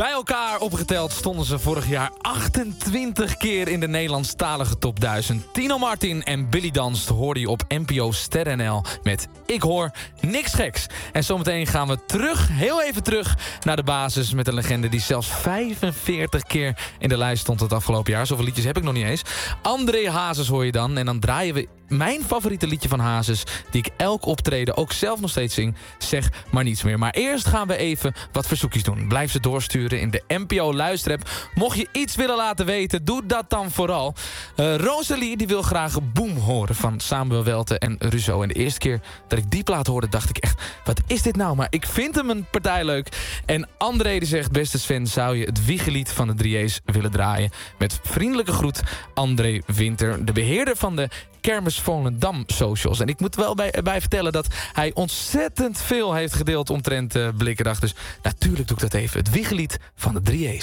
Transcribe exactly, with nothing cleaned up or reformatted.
Bij elkaar opgeteld stonden ze vorig jaar achtentwintig keer in de Nederlandstalige top duizend. Tino Martin en Billy Danst hoorde je op N P O Ster N L met Ik Hoor Niks Geks. En zometeen gaan we terug, heel even terug, naar de basis met een legende die zelfs vijfenveertig keer in de lijst stond het afgelopen jaar. Zoveel liedjes heb ik nog niet eens. André Hazes hoor je dan. En dan draaien we mijn favoriete liedje van Hazes, die ik elk optreden ook zelf nog steeds zing. Zeg maar niets meer. Maar eerst gaan we even wat verzoekjes doen. Blijf ze doorsturen in de N P O Luisterapp. Mocht je iets willen laten weten, doe dat dan vooral. Uh, Rosalie die wil graag Boem horen van Samuel Welte en Russo. En de eerste keer dat ik die plaat hoorde, dacht ik echt, wat is dit nou? Maar ik vind hem een partij leuk. En André die zegt, beste Sven, zou je het wiegelied van de drie E's willen draaien? Met vriendelijke groet, André Winter, de beheerder van de Kermis Volendam socials. En ik moet wel bij, bij vertellen dat hij ontzettend veel heeft gedeeld omtrent uh, Blikkendag. Dus natuurlijk doe ik dat even. Het wiegelied van de drie E's.